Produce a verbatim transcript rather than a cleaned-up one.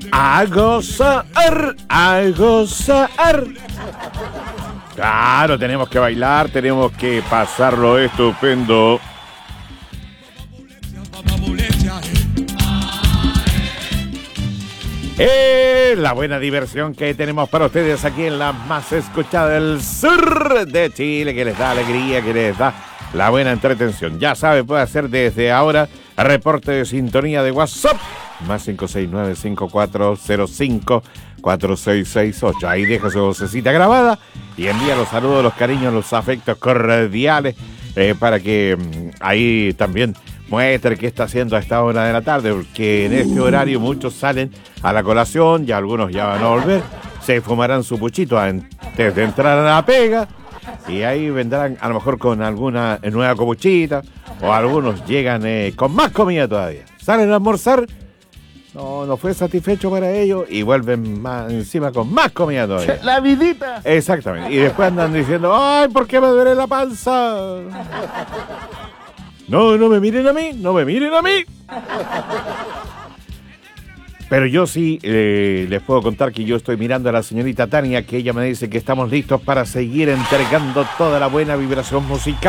A gozar, a gozar. Claro, tenemos que bailar, tenemos que pasarlo estupendo. Eh, la buena diversión que tenemos para ustedes aquí en la más escuchada del sur de Chile, que les da alegría, que les da la buena entretención. Ya sabe, puede hacer desde ahora reporte de sintonía de WhatsApp, más cinco seis nueve, cinco cuatro cero cinco, cuatro seis seis ocho. Ahí deja su vocecita grabada y envía los saludos, los cariños, los afectos cordiales eh, para que mm, ahí también muestre qué está haciendo a esta hora de la tarde, porque en este horario muchos salen a la colación, ya algunos ya van a volver, se fumarán su puchito antes de entrar a la pega y ahí vendrán a lo mejor con alguna nueva copuchita o algunos llegan eh, con más comida todavía. Salen a almorzar, no, no fue satisfecho para ellos y vuelven más encima con más comida todavía. La vidita. Exactamente, y después andan diciendo, ay, ¿por qué me duele la panza? No, no me miren a mí, no me miren a mí. Pero yo sí eh, les puedo contar que yo estoy mirando a la señorita Tania, que ella me dice que estamos listos para seguir entregando toda la buena vibración musical.